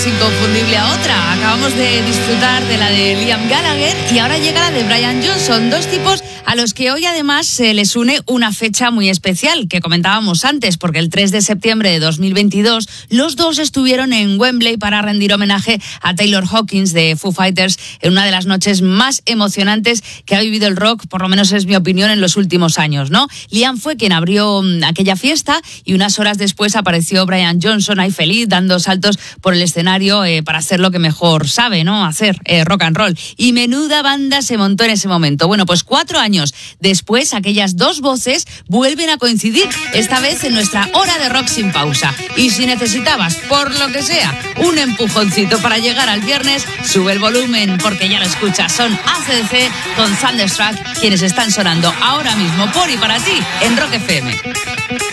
Inconfundible a otra. Acabamos de disfrutar de la de Liam Gallagher y ahora llega la de Brian Johnson, dos tipos a los que hoy además se les une una fecha muy especial que comentábamos antes, porque el 3 de septiembre de 2022 los dos estuvieron en Wembley para rendir homenaje a Taylor Hawkins de Foo Fighters en una de las noches más emocionantes que ha vivido el rock, por lo menos es mi opinión, en los últimos años, ¿no? Liam fue quien abrió aquella fiesta y unas horas después apareció Brian Johnson ahí feliz, dando saltos por el escenario para hacer lo que mejor sabe, ¿no? Hacer rock and roll. Y menuda banda se montó en ese momento. Bueno, pues 4 años después, aquellas dos voces vuelven a coincidir, esta vez en nuestra hora de rock sin pausa. Y si necesitabas, por lo que sea, un empujoncito para llegar al viernes, sube el volumen, porque ya lo escuchas. Son AC/DC con Thunderstruck quienes están sonando ahora mismo por y para ti en Rock FM.